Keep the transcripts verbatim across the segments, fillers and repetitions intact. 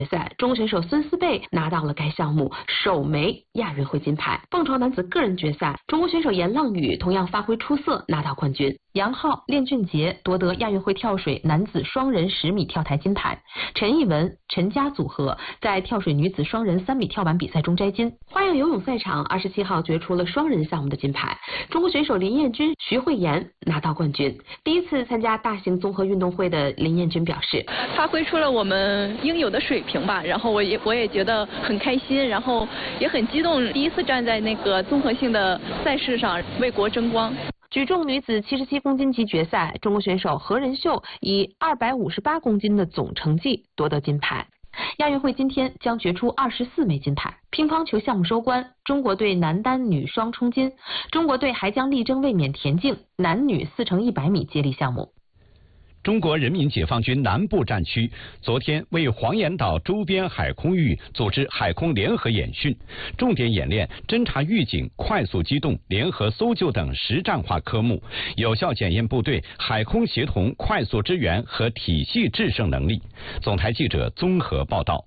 决赛，中国选手孙思贝拿到了该项目首枚亚运会金牌。蹦床男子个人决赛，中国选手严浪宇同样发挥出色，拿到冠军。杨昊、练俊杰夺得亚运会跳水男子双人十米跳台金牌。陈艺文、陈佳组合在跳水女子双人三米跳板比赛中摘金。花样游泳赛场二十七号决出了双人项目的金牌，中国选手林彦君、徐慧妍拿到冠军。第一次参加大型综合运动会的林彦君表示， 发挥出了我们应有的水平吧，然后我也我也觉得很开心，然后也很激动，第一次站在那个综合性的赛事上为国争光。 举重女子七十七公斤级决赛，中国选手何仁秀以二百五十八公斤的总成绩夺得金牌。亚运会今天将决出二十四枚金牌。乒乓球项目收官，中国队男单女双冲金，中国队还将力争卫冕田径男女四乘一百米接力项目。 中国人民解放军南部战区昨天为黄岩岛周边海空域组织海空联合演训，重点演练侦察预警、快速机动、联合搜救等实战化科目，有效检验部队海空协同、快速支援和体系制胜能力。总台记者综合报道。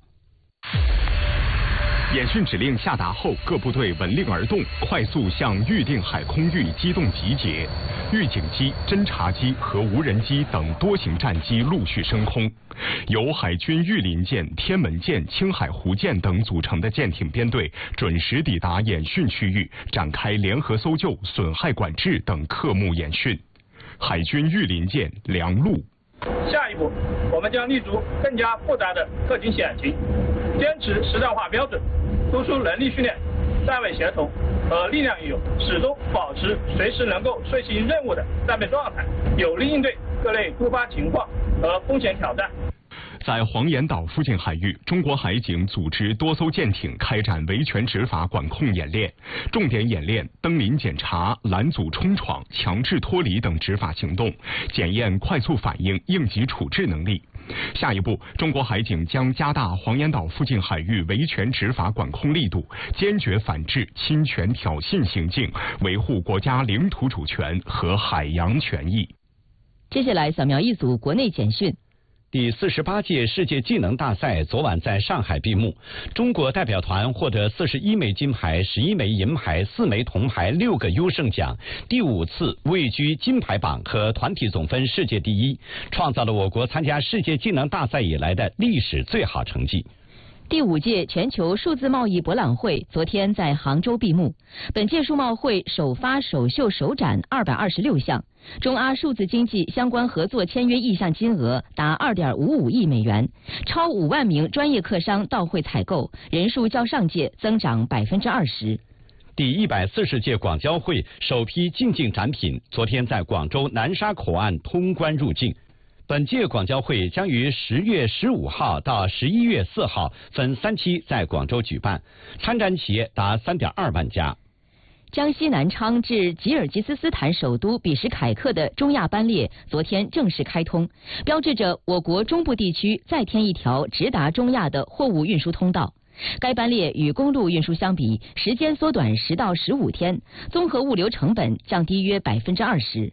演训指令下达后，各部队闻令而动，快速向预定海空域机动集结。预警机、侦察机和无人机等多型战机陆续升空，由海军御林舰、天门舰、青海湖舰等组成的舰艇编队准时抵达演训区域，展开联合搜救、损害管制等科目演训。海军御林舰梁陆。 下一步，我们将立足更加复杂的特警险情，坚持实战化标准，突出能力训练、战位协同和力量运用，始终保持随时能够遂行任务的战备状态，有力应对各类突发情况和风险挑战。 在黄岩岛附近海域，中国海警组织多艘舰艇开展维权执法管控演练，重点演练登临检查、拦阻冲闯、强制脱离等执法行动，检验快速反应、应急处置能力。下一步，中国海警将加大黄岩岛附近海域维权执法管控力度，坚决反制侵权挑衅行径，维护国家领土主权和海洋权益。 接下来扫描一组国内简讯。 第四十八届世界技能大赛昨晚在上海闭幕，中国代表团获得四十一枚金牌、十一枚银牌、四枚铜牌、六个优胜奖，第五次位居金牌榜和团体总分世界第一，创造了我国参加世界技能大赛以来的历史最好成绩。 第五届全球数字贸易博览会昨天在杭州闭幕。本届数贸会首发首秀首展二百二十六项，中阿数字经济相关合作签约意向金额达二点五五亿美元，超五万名专业客商到会采购，人数较上届增长百分之二十。 第一百四十届广交会首批进境展品昨天在广州南沙口岸通关入境。本届广交会将于十月十五号到十一月四号分三期在广州举办，参展企业达三点二万家。 江西南昌至吉尔吉斯斯坦首都比什凯克的中亚班列昨天正式开通，标志着我国中部地区再添一条直达中亚的货物运输通道。该班列与公路运输相比，时间缩短十到十五天，综合物流成本降低约百分之二十。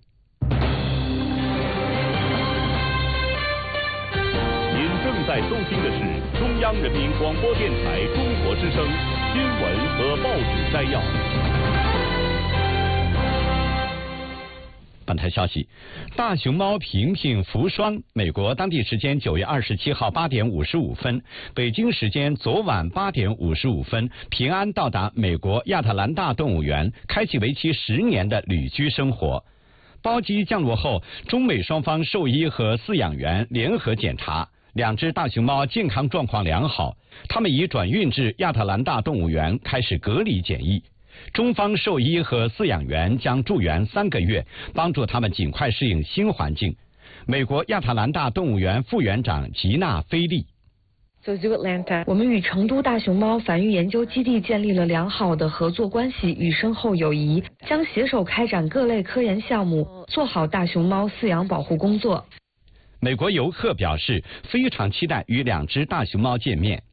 正在收听的是中央人民广播电台中国之声新闻和报纸摘要。 本台消息，大熊猫平平福双，美国当地时间九月二十七号八点五十五分，北京时间昨晚八点五十五分，平安到达美国亚特兰大动物园，开启为期十年的旅居生活。包机降落后，中美双方兽医和饲养员联合检查。两只大熊猫健康状况良好，它们已转运至亚特兰大动物园开始隔离检疫。中方兽医和饲养员将驻园三个月，帮助它们尽快适应新环境。美国亚特兰大动物园副园长吉娜·菲利。 我们与成都大熊猫繁育研究基地建立了良好的合作关系与深厚友谊，将携手开展各类科研项目，做好大熊猫饲养保护工作。 美国游客表示非常期待与两只大熊猫见面。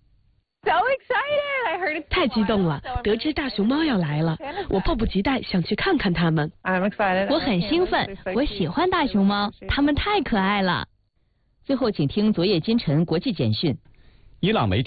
太激动了，得知大熊猫要来了，我迫不及待想去看看它们。 我很兴奋，我喜欢大熊猫，它们太可爱了。 最后请听昨夜今晨国际简讯。 伊朗媒体